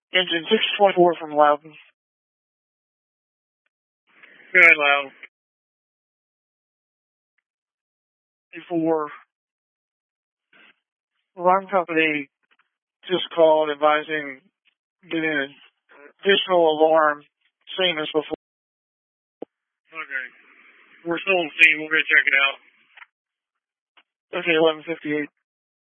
Engine 624 from Loudon. Go ahead, Loudon. Before alarm company just called advising getting an additional alarm, same as before. Okay. We're still on the scene. We'll go check it out. Okay, 1158.